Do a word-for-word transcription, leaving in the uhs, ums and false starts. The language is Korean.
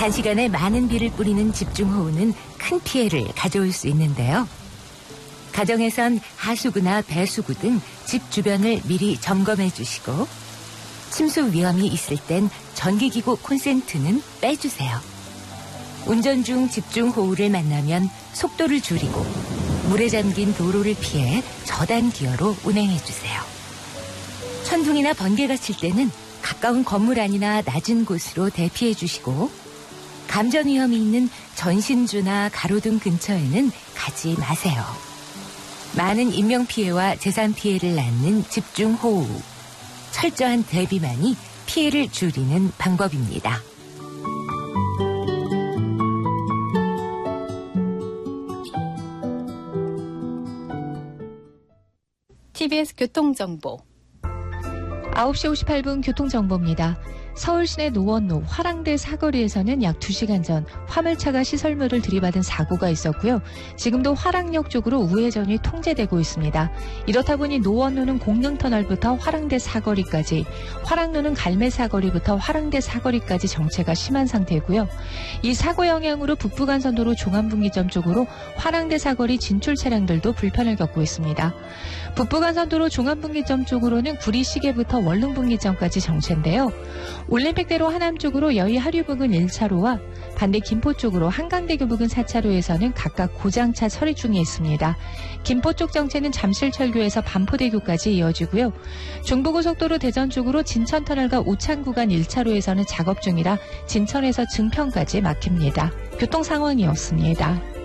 단시간에 많은 비를 뿌리는 집중호우는 큰 피해를 가져올 수 있는데요. 가정에선 하수구나 배수구 등 집 주변을 미리 점검해 주시고 침수 위험이 있을 땐 전기기구 콘센트는 빼주세요. 운전 중 집중호우를 만나면 속도를 줄이고 물에 잠긴 도로를 피해 저단 기어로 운행해 주세요. 천둥이나 번개가 칠 때는 가까운 건물 안이나 낮은 곳으로 대피해 주시고 감전 위험이 있는 전신주나 가로등 근처에는 가지 마세요. 많은 인명피해와 재산 피해를 낳는 집중호우. 철저한 대비만이 피해를 줄이는 방법입니다. 티비에스 교통정보. 아홉 시 오십팔 분 교통정보입니다. 서울 시내 노원로 화랑대 사거리에서는 약 두 시간 전 화물차가 시설물을 들이받은 사고가 있었고요. 지금도 화랑역 쪽으로 우회전이 통제되고 있습니다. 이렇다 보니 노원로는 공릉터널부터 화랑대 사거리까지, 화랑로는 갈매 사거리부터 화랑대 사거리까지 정체가 심한 상태고요. 이 사고 영향으로 북부간선도로 종암분기점 쪽으로 화랑대 사거리 진출 차량들도 불편을 겪고 있습니다. 북부간선도로 종암분기점 쪽으로는 구리시계부터 원룸분기점까지 정체인데요. 올림픽대로 하남 쪽으로 여의 하류 부근 일 차로와 반대 김포 쪽으로 한강대교 부근 사 차로에서는 각각 고장차 처리 중에 있습니다. 김포 쪽 정체는 잠실철교에서 반포대교까지 이어지고요. 중부고속도로 대전 쪽으로 진천터널과 오창 구간 일 차로에서는 작업 중이라 진천에서 증평까지 막힙니다. 교통 상황이었습니다.